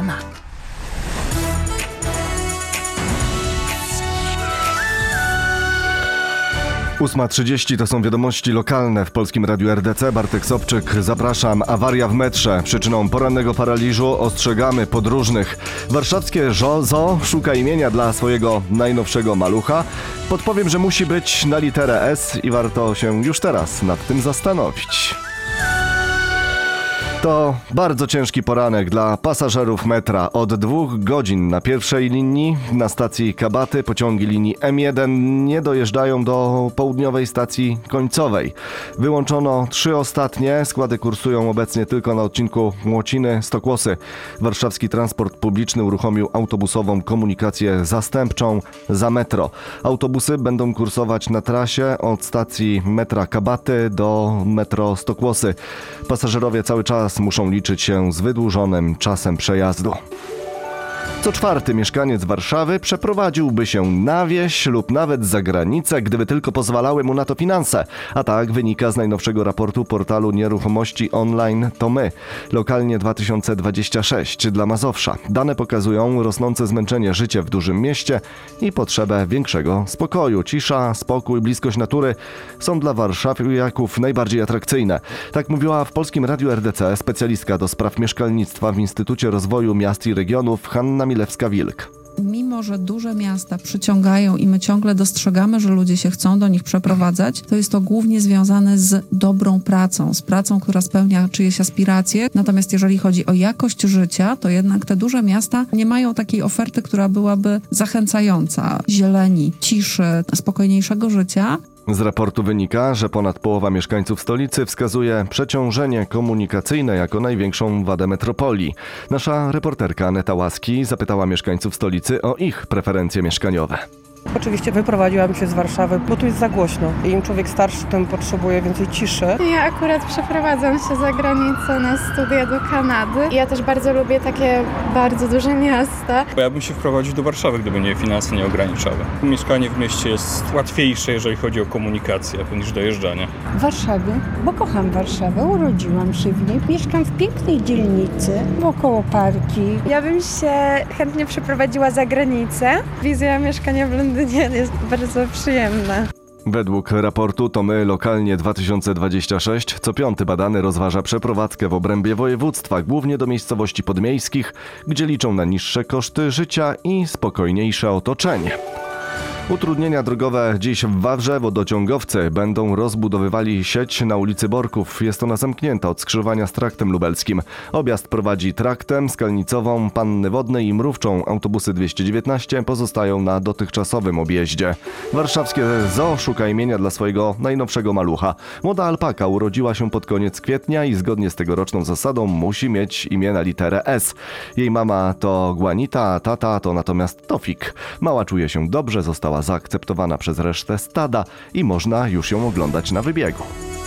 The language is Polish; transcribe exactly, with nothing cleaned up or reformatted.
Zapraszamy. ósma trzydzieści to są wiadomości lokalne w Polskim Radiu R D C. Bartek Sobczyk, zapraszam. Awaria w metrze. Przyczyną porannego paraliżu ostrzegamy podróżnych. Warszawskie Zoo szuka imienia dla swojego najnowszego malucha. Podpowiem, że musi być na literę S i warto się już teraz nad tym zastanowić. To bardzo ciężki poranek dla pasażerów metra. Od dwóch godzin na pierwszej linii na stacji Kabaty pociągi linii M jeden nie dojeżdżają do południowej stacji końcowej. Wyłączono trzy ostatnie. Składy kursują obecnie tylko na odcinku Młociny-Stokłosy. Warszawski Transport Publiczny uruchomił autobusową komunikację zastępczą za metro. Autobusy będą kursować na trasie od stacji metra Kabaty do metro Stokłosy. Pasażerowie cały czas muszą liczyć się z wydłużonym czasem przejazdu. Co czwarty mieszkaniec Warszawy przeprowadziłby się na wieś lub nawet za granicę, gdyby tylko pozwalały mu na to finanse. A tak wynika z najnowszego raportu portalu nieruchomości online To My. Lokalnie dwa tysiące dwudziesty szósty dla Mazowsza. Dane pokazują rosnące zmęczenie życiem w dużym mieście i potrzebę większego spokoju. Cisza, spokój, bliskość natury są dla warszawiaków najbardziej atrakcyjne. Tak mówiła w Polskim Radiu R D C specjalistka do spraw mieszkalnictwa w Instytucie Rozwoju Miast i Regionów Hanna Milewska-Wilk. Mimo że duże miasta przyciągają i my ciągle dostrzegamy, że ludzie się chcą do nich przeprowadzać, to jest to głównie związane z dobrą pracą, z pracą, która spełnia czyjeś aspiracje. Natomiast jeżeli chodzi o jakość życia, to jednak te duże miasta nie mają takiej oferty, która byłaby zachęcająca zieleni, ciszy, spokojniejszego życia. Z raportu wynika, że ponad połowa mieszkańców stolicy wskazuje przeciążenie komunikacyjne jako największą wadę metropolii. Nasza reporterka Aneta Łaski zapytała mieszkańców stolicy o ich preferencje mieszkaniowe. Oczywiście wyprowadziłabym się z Warszawy, bo tu jest za głośno. Im człowiek starszy, tym potrzebuje więcej ciszy. Ja akurat przeprowadzam się za granicę na studia do Kanady. Ja też bardzo lubię takie bardzo duże miasta. Ja bym się wprowadził do Warszawy, gdyby nie finanse nie ograniczały. Mieszkanie w mieście jest łatwiejsze, jeżeli chodzi o komunikację, niż dojeżdżanie. Warszawy, bo kocham Warszawę, urodziłam się w niej. Mieszkam w pięknej dzielnicy, wokoło parki. Ja bym się chętnie przeprowadziła za granicę. Wizja mieszkania w Londynie jest bardzo przyjemna. Według raportu To My lokalnie dwa tysiące dwudziesty szósty co piąty badany rozważa przeprowadzkę w obrębie województwa, głównie do miejscowości podmiejskich, gdzie liczą na niższe koszty życia i spokojniejsze otoczenie. Utrudnienia drogowe dziś w Wawrze. Wodociągowcy będą rozbudowywali sieć na ulicy Borków. Jest ona zamknięta od skrzyżowania z traktem lubelskim. Objazd prowadzi traktem, Skalnicową, Panny Wodnej i Mrówczą. Autobusy dwieście dziewiętnaście pozostają na dotychczasowym objeździe. Warszawskie Zoo szuka imienia dla swojego najnowszego malucha. Młoda alpaka urodziła się pod koniec kwietnia i zgodnie z tegoroczną zasadą musi mieć imię na literę S. Jej mama to Guanita, a tata to natomiast Tofik. Mała czuje się dobrze, została zaakceptowana przez resztę stada i można już ją oglądać na wybiegu.